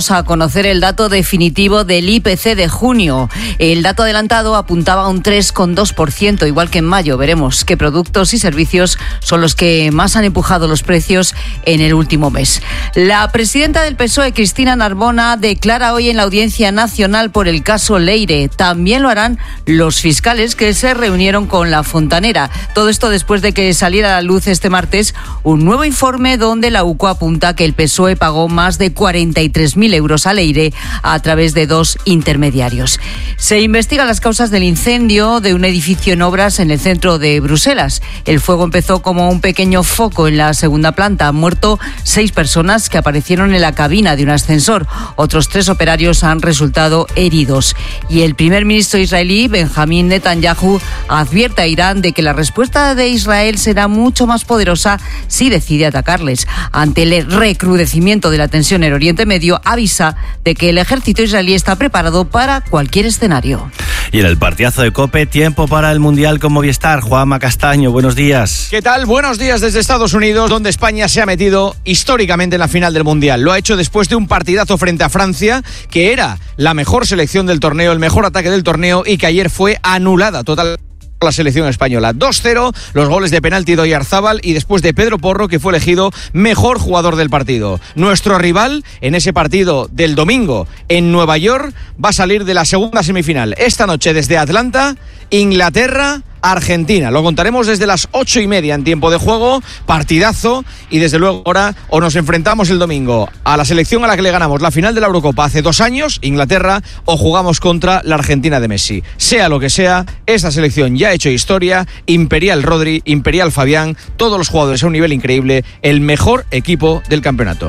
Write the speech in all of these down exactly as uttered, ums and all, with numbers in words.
vamos a conocer el dato definitivo del I P C de junio. El dato adelantado apuntaba a un tres coma dos por ciento, igual que en mayo. Veremos qué productos y servicios son los que más han empujado los precios en el último mes. La presidenta del P S O E, Cristina Narbona, declara hoy en la Audiencia Nacional por el caso Leire. También lo harán los fiscales que se reunieron con la Fontanera. Todo esto después de que saliera a la luz este martes un nuevo informe donde la U C O apunta que el P S O E pagó más de cuarenta y tres mil euros a Leire a través de dos intermediarios. Se investigan las causas del incendio de un edificio en obras en el centro de Bruselas. El fuego empezó como un pequeño foco en la segunda planta. Han muerto seis personas que aparecieron en la cabina de un ascensor. Otros tres operarios han resultado heridos. Y el primer ministro israelí, Benjamín Netanyahu, advierte a Irán de que la respuesta de Israel será mucho más poderosa si decide atacarles. Ante el recrudecimiento de la tensión en Oriente Medio, avisa de que el ejército israelí está preparado para cualquier escenario. Y en el partidazo de COPE, tiempo para el Mundial con Movistar. Juanma Castaño, buenos días. ¿Qué tal? Buenos días desde Estados Unidos, donde España se ha metido históricamente en la final del Mundial. Lo ha hecho después de un partidazo frente a Francia, que era la mejor selección del torneo, el mejor ataque del torneo, y que ayer fue anulada total la selección española. dos cero, los goles de penalti de Oyarzábal y después de Pedro Porro, que fue elegido mejor jugador del partido. Nuestro rival en ese partido del domingo en Nueva York va a salir de la segunda semifinal. Esta noche desde Atlanta, Inglaterra, Argentina. Lo contaremos desde las ocho y media en tiempo de juego, partidazo, y desde luego ahora o nos enfrentamos el domingo a la selección a la que le ganamos la final de la Eurocopa hace dos años, Inglaterra, o jugamos contra la Argentina de Messi. Sea lo que sea, esta selección ya ha hecho historia. Imperial Rodri, Imperial Fabián, todos los jugadores a un nivel increíble, el mejor equipo del campeonato.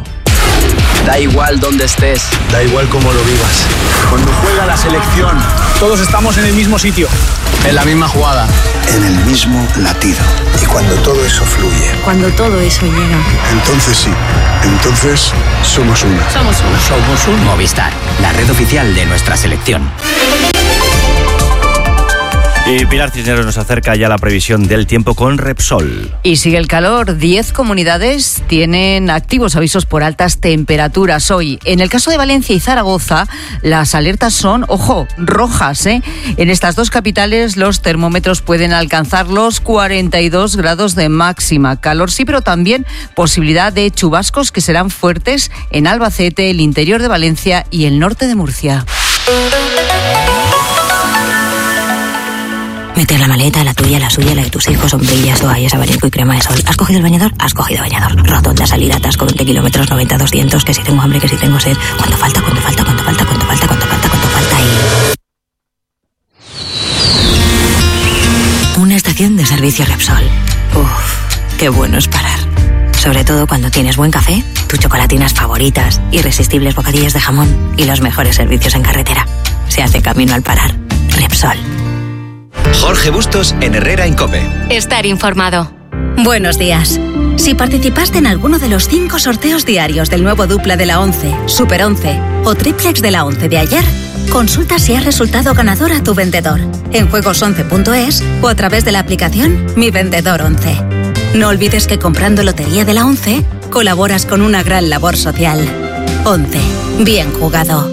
Da igual dónde estés, da igual cómo lo vivas. Cuando juega la selección, todos estamos en el mismo sitio, en la misma jugada, en el mismo latido. Y cuando todo eso fluye, cuando todo eso llega, entonces sí, entonces somos uno. Somos uno. Somos uno. Movistar, la red oficial de nuestra selección. Y Pilar Cisneros nos acerca ya la previsión del tiempo con Repsol. Y sigue el calor. Diez comunidades tienen activos avisos por altas temperaturas hoy. En el caso de Valencia y Zaragoza, las alertas son, ojo, rojas, ¿eh? En estas dos capitales los termómetros pueden alcanzar los cuarenta y dos grados de máxima. Calor sí, pero también posibilidad de chubascos que serán fuertes en Albacete, el interior de Valencia y el norte de Murcia. Meter la maleta, la tuya, la suya, la de tus hijos, sombrillas, toallas, abanico y crema de sol. ¿Has cogido el bañador? Has cogido bañador. Rotonda, salida, atasco, veinte kilómetros, noventa, doscientos, que si tengo hambre, que si tengo sed. ¿Cuánto falta? ¿Cuánto falta? ¿Cuánto falta? ¿Cuánto falta? ¿Cuánto falta? ¿Cuánto falta? Y... una estación de servicio Repsol. Uff, qué bueno es parar. Sobre todo cuando tienes buen café, tus chocolatinas favoritas, irresistibles bocadillas de jamón y los mejores servicios en carretera. Se hace camino al parar. Repsol. Jorge Bustos en Herrera en COPE. Estar informado. Buenos días. Si participaste en alguno de los cinco sorteos diarios del nuevo dupla de la once, Super once o triplex de la once de ayer, consulta si has resultado ganador a tu vendedor en juegos once punto es o a través de la aplicación Mi Vendedor once. No olvides que comprando Lotería de la once colaboras con una gran labor social. once. Bien jugado.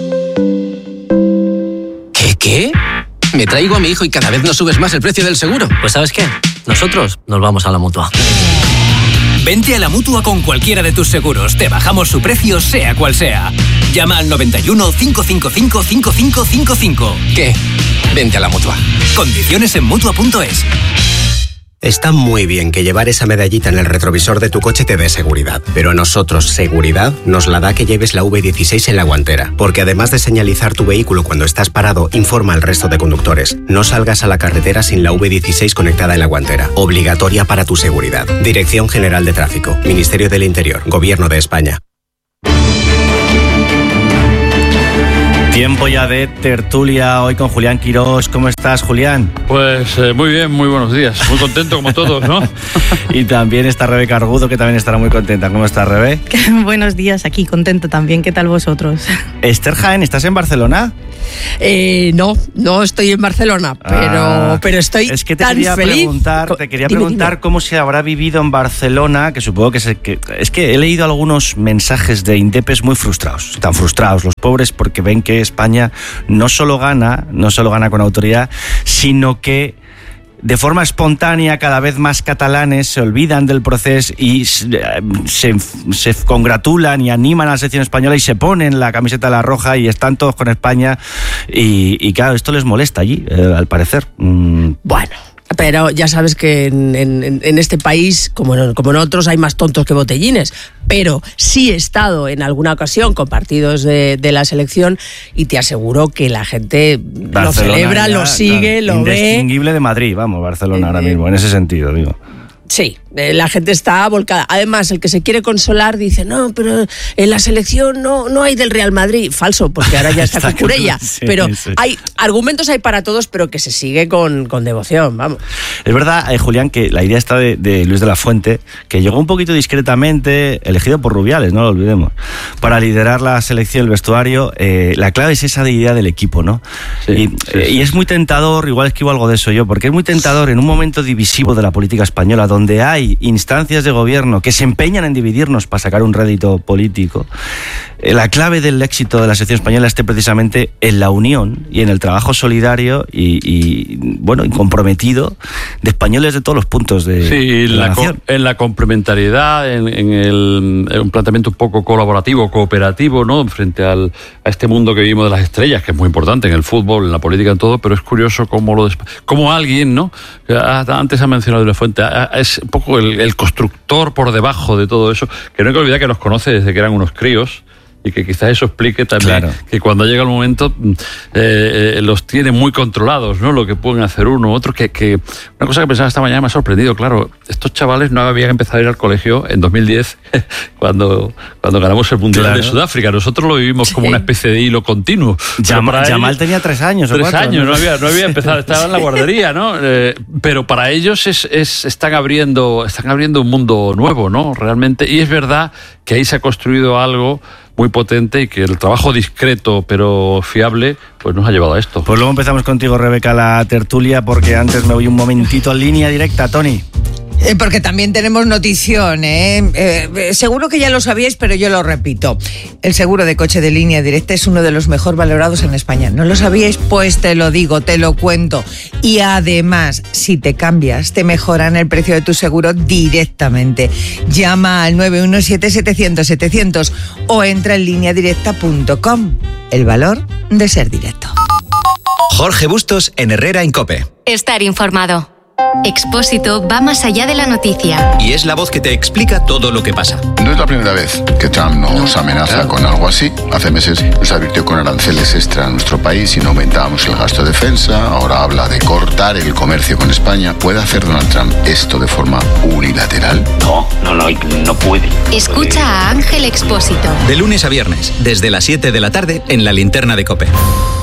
¿Qué qué? Me traigo a mi hijo y cada vez nos subes más el precio del seguro. Pues ¿sabes qué? Nosotros nos vamos a la Mutua. Vente a la Mutua con cualquiera de tus seguros. Te bajamos su precio, sea cual sea. Llama al noventa y uno, cinco cinco cinco, cinco cinco cinco cinco. ¿Qué? Vente a la Mutua. Condiciones en Mutua punto es. Está muy bien que llevar esa medallita en el retrovisor de tu coche te dé seguridad, pero a nosotros seguridad nos la da que lleves la V dieciséis en la guantera, porque además de señalizar tu vehículo cuando estás parado, informa al resto de conductores. No salgas a la carretera sin la V dieciséis conectada en la guantera, obligatoria para tu seguridad. Dirección General de Tráfico, Ministerio del Interior, Gobierno de España. Tiempo ya de tertulia hoy con Julián Quirós. ¿Cómo estás, Julián? Pues eh, muy bien, muy buenos días. Muy contento como todos, ¿no? Y también está Rebeca Argudo, que también estará muy contenta. ¿Cómo estás, Rebe? Buenos días, aquí contento también. ¿Qué tal vosotros? Esther Jaén, ¿estás en Barcelona? Eh, no, no estoy en Barcelona, pero, ah, pero estoy es que te tan quería feliz. Preguntar, te quería Dime, preguntar dime. cómo se habrá vivido en Barcelona, que supongo que, se, que es que he leído algunos mensajes de indepes muy frustrados. Están frustrados los pobres porque ven que España no solo gana, no solo gana con autoridad, sino que de forma espontánea cada vez más catalanes se olvidan del proceso y se, se congratulan y animan a la selección española y se ponen la camiseta de la roja y están todos con España y, y claro, esto les molesta allí, eh, al parecer. Mm. Bueno, pero ya sabes que en, en, en este país, como en, como en otros, hay más tontos que botellines. Pero sí he estado en alguna ocasión con partidos de, de la selección y te aseguro que la gente Barcelona lo celebra, ya, lo sigue, claro, lo ve. Indistinguible de Madrid, vamos, Barcelona eh, ahora mismo, en ese sentido, digo. Sí, la gente está volcada. Además, el que se quiere consolar dice, no, pero en la selección no, no hay del Real Madrid. Falso, porque ahora ya está, está Cucurella. Sí, pero sí. hay argumentos hay para todos, pero que se sigue con, con devoción, vamos. Es verdad, eh, Julián, que la idea está de, de Luis de la Fuente, que llegó un poquito discretamente, elegido por Rubiales, no lo olvidemos, para liderar la selección, el vestuario. Eh, la clave es esa idea del equipo, ¿no? Sí, y, sí, eh, sí. y es muy tentador, igual escribo algo de eso yo, porque es muy tentador en un momento divisivo de la política española, donde hay instancias de gobierno que se empeñan en dividirnos para sacar un rédito político. La clave del éxito de la selección española esté precisamente en la unión y en el trabajo solidario y, y bueno, y comprometido de españoles de todos los puntos de, sí, de la, la nación. Co- en la complementariedad, en, en, el, en un planteamiento un poco colaborativo, cooperativo, ¿no? Frente al, a este mundo que vivimos de las estrellas, que es muy importante en el fútbol, en la política, en todo, pero es curioso cómo, lo desp- cómo alguien, ¿no? Antes ha mencionado de la Fuente, es un poco el, el constructor por debajo de todo eso, que no hay que olvidar que los conoce desde que eran unos críos, y que quizás eso explique también claro. que cuando llega el momento eh, eh, los tiene muy controlados, ¿no? Lo que pueden hacer uno u otro. Que, que una cosa que pensaba esta mañana me ha sorprendido, claro, estos chavales no habían empezado a ir al colegio en dos mil diez cuando, cuando ganamos el Mundial claro. de Sudáfrica. Nosotros lo vivimos como sí. una especie de hilo continuo. Yamal, Yamal tenía tres años o tres cuatro. años, ¿no? no, había, no había empezado, estaba en la guardería, ¿no? Eh, pero para ellos es, es, están, abriendo, están abriendo un mundo nuevo, ¿no? Realmente, y es verdad que ahí se ha construido algo muy potente y que el trabajo discreto pero fiable pues nos ha llevado a esto. Pues luego empezamos contigo, Rebeca, la tertulia, porque antes me voy un momentito en línea directa, Tony. Eh, porque también tenemos notición, ¿eh? Eh, seguro que ya lo sabíais, pero yo lo repito. El seguro de coche de línea directa es uno de los mejor valorados en España. ¿No lo sabíais? Pues te lo digo, te lo cuento. Y además, si te cambias, te mejoran el precio de tu seguro directamente. Llama al nueve uno siete, setecientos, setecientos o entra en línea directa punto com. El valor de ser directo. Jorge Bustos en Herrera en COPE. Estar informado. Expósito va más allá de la noticia. Y es la voz que te explica todo lo que pasa. No es la primera vez que Trump nos amenaza con algo así. Hace meses nos advirtió con aranceles extra a nuestro país y no aumentábamos el gasto de defensa. Ahora habla de cortar el comercio con España. ¿Puede hacer Donald Trump esto de forma unilateral? No, no, no, no puede. Escucha a Ángel Expósito. De lunes a viernes, desde las siete de la tarde, en la linterna de COPE.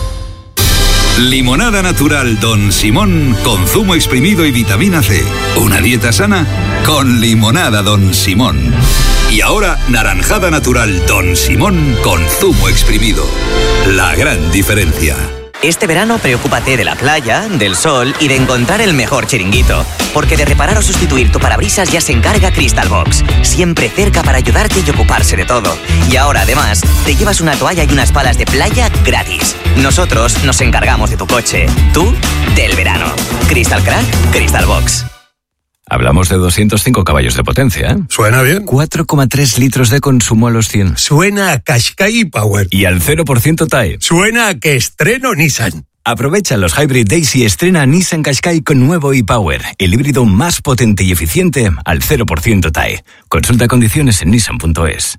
Limonada natural Don Simón con zumo exprimido y vitamina C. Una dieta sana con limonada Don Simón. Y ahora naranjada natural Don Simón con zumo exprimido. La gran diferencia. Este verano preocúpate de la playa, del sol y de encontrar el mejor chiringuito. Porque de reparar o sustituir tu parabrisas ya se encarga Crystal Box. Siempre cerca para ayudarte y ocuparse de todo. Y ahora además te llevas una toalla y unas palas de playa gratis. Nosotros nos encargamos de tu coche. Tú, del verano. Crystal Crack, Crystal Box. Hablamos de doscientos cinco caballos de potencia, ¿eh? Suena bien. cuatro coma tres litros de consumo a los cien. Suena a Qashqai Power. Y al cero por ciento T A E. Suena a que estreno Nissan. Aprovecha los Hybrid Days y estrena Nissan Qashqai con nuevo e-Power, el híbrido más potente y eficiente al cero por ciento T A E. Consulta condiciones en nissan punto es.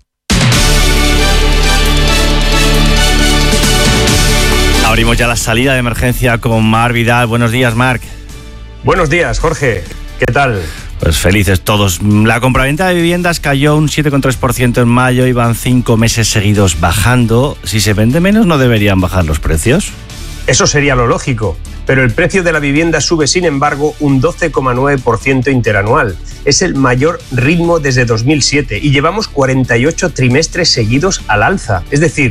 Abrimos ya la salida de emergencia con Marc Vidal. Buenos días, Marc. Buenos días, Jorge. ¿Qué tal? Pues felices todos. La compraventa de viviendas cayó un siete coma tres por ciento en mayo y van cinco meses seguidos bajando. Si se vende menos, ¿no deberían bajar los precios? Eso sería lo lógico, pero el precio de la vivienda sube, sin embargo, un doce coma nueve por ciento interanual. Es el mayor ritmo desde dos mil siete y llevamos cuarenta y ocho trimestres seguidos al alza. Es decir,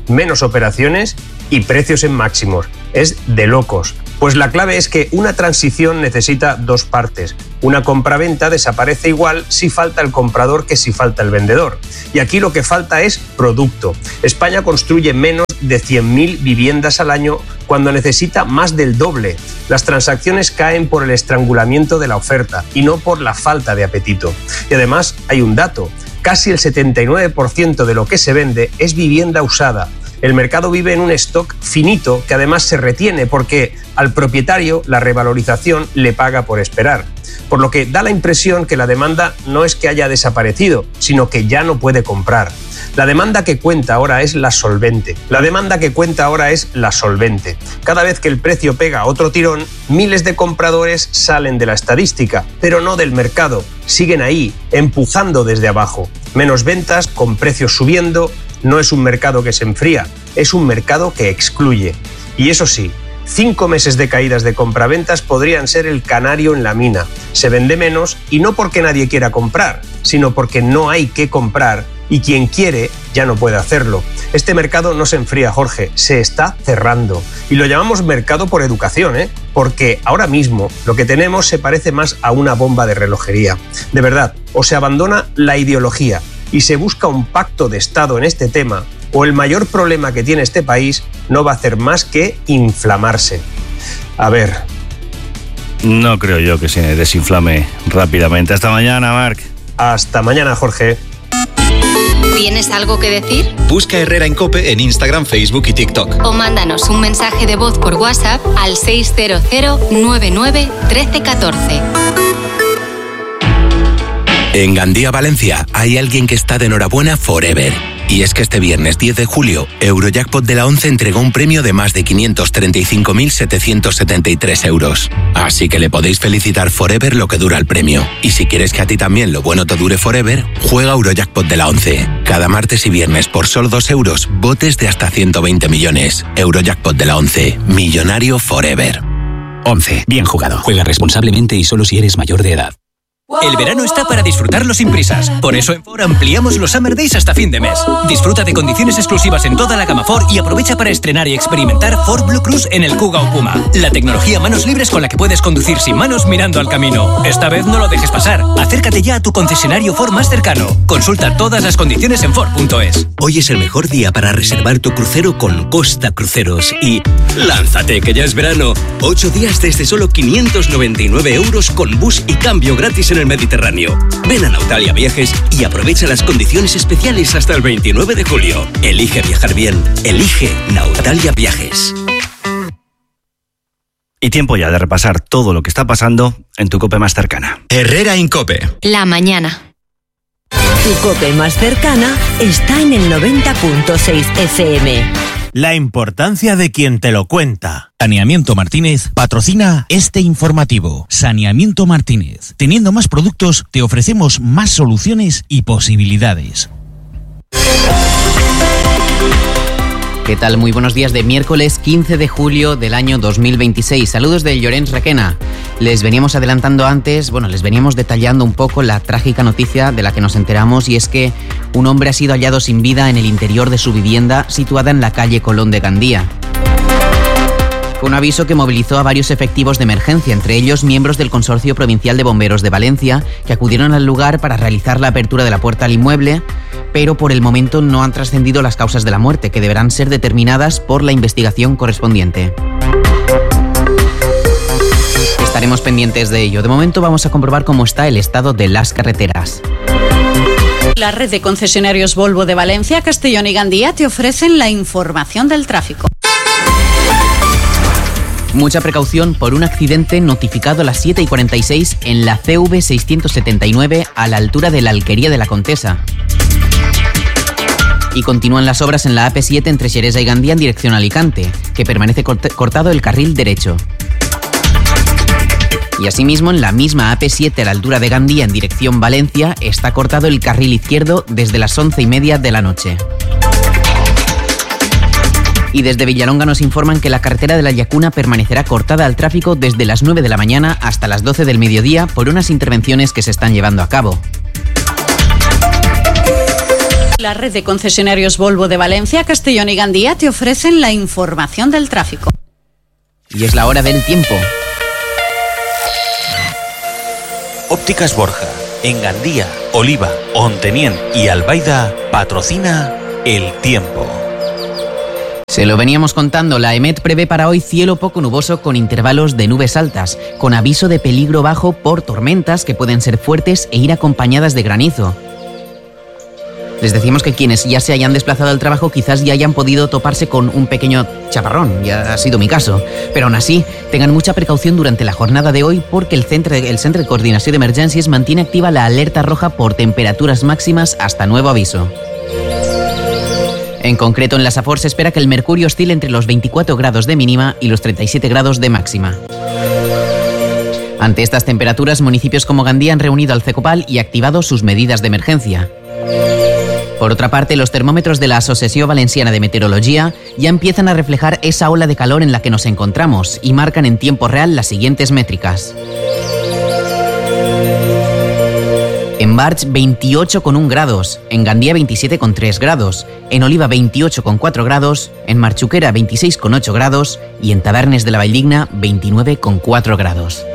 menos operaciones y precios en máximos. Es de locos. Pues la clave es que una transición necesita dos partes. Una compraventa desaparece igual si falta el comprador que si falta el vendedor. Y aquí lo que falta es producto. España construye menos de cien mil viviendas al año cuando necesita más del doble. Las transacciones caen por el estrangulamiento de la oferta y no por la falta de apetito. Y además hay un dato. Casi el setenta y nueve por ciento de lo que se vende es vivienda usada. El mercado vive en un stock finito que además se retiene porque al propietario la revalorización le paga por esperar. Por lo que da la impresión que la demanda no es que haya desaparecido, sino que ya no puede comprar. La demanda que cuenta ahora es la solvente. La demanda que cuenta ahora es la solvente. Cada vez que el precio pega otro tirón, miles de compradores salen de la estadística, pero no del mercado. Siguen ahí, empujando desde abajo. Menos ventas, con precios subiendo. No es un mercado que se enfría, es un mercado que excluye. Y eso sí, cinco meses de caídas de compraventas podrían ser el canario en la mina. Se vende menos y no porque nadie quiera comprar, sino porque no hay que comprar y quien quiere ya no puede hacerlo. Este mercado no se enfría, Jorge, se está cerrando. Y lo llamamos mercado por educación, ¿eh? Porque ahora mismo lo que tenemos se parece más a una bomba de relojería. De verdad, o se abandona la ideología y se busca un pacto de Estado en este tema, o el mayor problema que tiene este país no va a hacer más que inflamarse. A ver. No creo yo que se desinflame rápidamente. Hasta mañana, Marc. Hasta mañana, Jorge. ¿Tienes algo que decir? Busca Herrera en COPE en Instagram, Facebook y TikTok. O mándanos un mensaje de voz por WhatsApp al seis cero cero nueve nueve uno tres uno cuatro. En Gandía, Valencia, hay alguien que está de enhorabuena forever. Y es que este viernes diez de julio, Eurojackpot de la once entregó un premio de más de quinientos treinta y cinco mil setecientos setenta y tres euros. Así que le podéis felicitar forever lo que dura el premio. Y si quieres que a ti también lo bueno te dure forever, juega Eurojackpot de la once. Cada martes y viernes por solo dos euros, botes de hasta ciento veinte millones. Eurojackpot de la once. Millonario forever. once. Bien jugado. Juega responsablemente y solo si eres mayor de edad. El verano está para disfrutarlo sin prisas. Por eso en Ford ampliamos los Summer Days hasta fin de mes. Disfruta de condiciones exclusivas en toda la gama Ford y aprovecha para estrenar y experimentar Ford Blue Cruise en el Kuga o Puma. La tecnología manos libres con la que puedes conducir sin manos mirando al camino. Esta vez no lo dejes pasar. Acércate ya a tu concesionario Ford más cercano. Consulta todas las condiciones en Ford punto es. Hoy es el mejor día para reservar tu crucero con Costa Cruceros y lánzate que ya es verano. Ocho días desde solo quinientos noventa y nueve euros con bus y cambio gratis en el Mediterráneo. Ven a Nautalia Viajes y aprovecha las condiciones especiales hasta el veintinueve de julio. Elige viajar bien. Elige Nautalia Viajes. Y tiempo ya de repasar todo lo que está pasando en tu COPE más cercana. Herrera en COPE. La mañana. Tu COPE más cercana está en el noventa punto seis F M. La importancia de quien te lo cuenta. Saneamiento Martínez patrocina este informativo. Saneamiento Martínez. Teniendo más productos, te ofrecemos más soluciones y posibilidades. ¿Qué tal? Muy buenos días de miércoles quince de julio del año dos mil veintiséis. Saludos de Llorens Requena. Les veníamos adelantando antes, bueno, les veníamos detallando un poco la trágica noticia de la que nos enteramos, y es que un hombre ha sido hallado sin vida en el interior de su vivienda situada en la calle Colón de Gandía. Fue un aviso que movilizó a varios efectivos de emergencia, entre ellos miembros del Consorcio Provincial de Bomberos de Valencia, que acudieron al lugar para realizar la apertura de la puerta al inmueble, pero por el momento no han trascendido las causas de la muerte, que deberán ser determinadas por la investigación correspondiente. Estaremos pendientes de ello. De momento vamos a comprobar cómo está el estado de las carreteras. La red de concesionarios Volvo de Valencia, Castellón y Gandía te ofrecen la información del tráfico. Mucha precaución por un accidente notificado a las siete y cuarenta y seis en la C V seiscientos setenta y nueve a la altura de la Alquería de la Contesa. Y continúan las obras en la A P siete entre Xeresa y Gandía en dirección a Alicante, que permanece cortado el carril derecho. Y asimismo, en la misma A P siete a la altura de Gandía en dirección Valencia está cortado el carril izquierdo desde las once y media de la noche. Y desde Villalonga nos informan que la carretera de la Llacuna permanecerá cortada al tráfico desde las nueve de la mañana hasta las doce del mediodía por unas intervenciones que se están llevando a cabo. La red de concesionarios Volvo de Valencia, Castellón y Gandía te ofrecen la información del tráfico. Y es la hora del tiempo. Ópticas Borja, en Gandía, Oliva, Ontenien y Albaida, patrocina el tiempo. Se lo veníamos contando, la EMET prevé para hoy cielo poco nuboso con intervalos de nubes altas, con aviso de peligro bajo por tormentas que pueden ser fuertes e ir acompañadas de granizo. Les decimos que quienes ya se hayan desplazado al trabajo quizás ya hayan podido toparse con un pequeño chaparrón, ya ha sido mi caso. Pero aún así, tengan mucha precaución durante la jornada de hoy porque el Centro de, el Centro de Coordinación de Emergencias mantiene activa la alerta roja por temperaturas máximas hasta nuevo aviso. En concreto, en la Safor se espera que el mercurio oscile entre los veinticuatro grados de mínima y los treinta y siete grados de máxima. Ante estas temperaturas, municipios como Gandía han reunido al CECOPAL y activado sus medidas de emergencia. Por otra parte, los termómetros de la Asociación Valenciana de Meteorología ya empiezan a reflejar esa ola de calor en la que nos encontramos y marcan en tiempo real las siguientes métricas. En Barx, veintiocho coma uno grados, en Gandía, veintisiete coma tres grados, en Oliva, veintiocho coma cuatro grados, en Marchuquera, veintiséis coma ocho grados y en Tabernes de la Valldigna, veintinueve coma cuatro grados.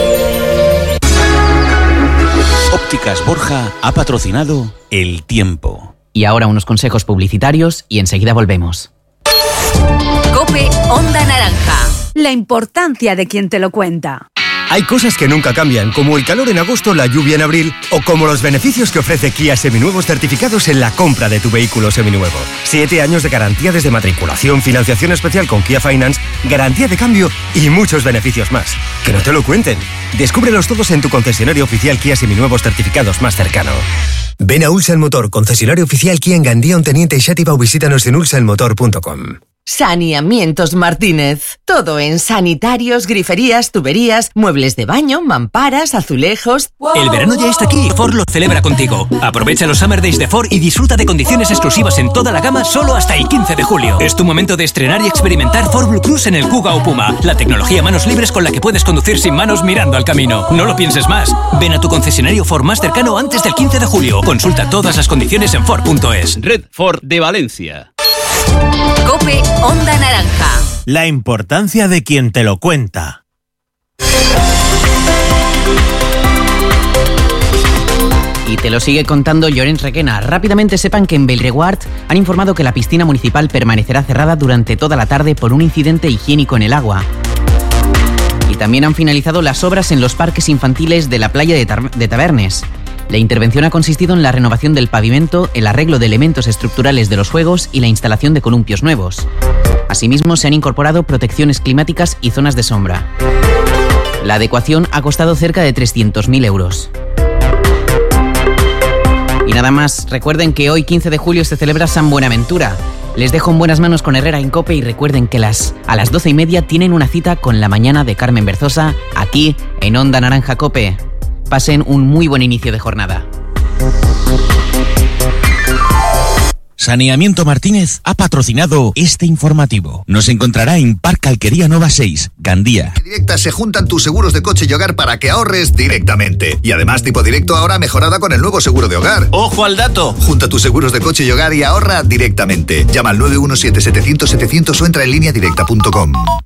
Ópticas Borja ha patrocinado el tiempo. Y ahora unos consejos publicitarios y enseguida volvemos. COPE Onda Naranja. La importancia de quien te lo cuenta. Hay cosas que nunca cambian, como el calor en agosto, la lluvia en abril, o como los beneficios que ofrece Kia Seminuevos certificados en la compra de tu vehículo seminuevo. Siete años de garantía desde matriculación, financiación especial con Kia Finance, garantía de cambio y muchos beneficios más. Que no te lo cuenten. Descúbrelos todos en tu concesionario oficial Kia Seminuevos certificados más cercano. Ven a Ulsan Motor, concesionario oficial Kia en Gandía, Onteniente y Xàtiva, o visítanos en ulsan motor punto com. Saneamientos Martínez. Todo en sanitarios, griferías, tuberías, muebles de baño, mamparas, azulejos. El verano ya está aquí y Ford lo celebra contigo. Aprovecha los Summer Days de Ford y disfruta de condiciones exclusivas en toda la gama solo hasta el quince de julio. Es tu momento de estrenar y experimentar Ford Blue Cruise en el Kuga o Puma. La tecnología manos libres con la que puedes conducir sin manos mirando al camino. No lo pienses más. Ven a tu concesionario Ford más cercano antes del quince de julio. Consulta todas las condiciones en Ford punto es. Red Ford de Valencia. COPE Onda Naranja. La importancia de quien te lo cuenta. Y te lo sigue contando Llorens Requena. Rápidamente sepan que en Bellreguard han informado que la piscina municipal permanecerá cerrada durante toda la tarde por un incidente higiénico en el agua. Y también han finalizado las obras en los parques infantiles de la playa de, Tar- de Tabernes. La intervención ha consistido en la renovación del pavimento, el arreglo de elementos estructurales de los juegos y la instalación de columpios nuevos. Asimismo, se han incorporado protecciones climáticas y zonas de sombra. La adecuación ha costado cerca de trescientos mil euros. Y nada más, recuerden que hoy quince de julio se celebra San Buenaventura. Les dejo en buenas manos con Herrera en COPE y recuerden que las, a las doce y media tienen una cita con La Mañana de Carmen Berzosa, aquí en Onda Naranja COPE. Pasen un muy buen inicio de jornada. Saneamiento Martínez ha patrocinado este informativo. Nos encontrará en Parque Alquería Nova seis, Gandía. Directa se juntan tus seguros de coche y hogar para que ahorres directamente. Y además Tipo Directo ahora mejorada con el nuevo seguro de hogar. ¡Ojo al dato! Junta tus seguros de coche y hogar y ahorra directamente. Llama al nueve uno siete setecientos setecientos o entra en línea directa punto com.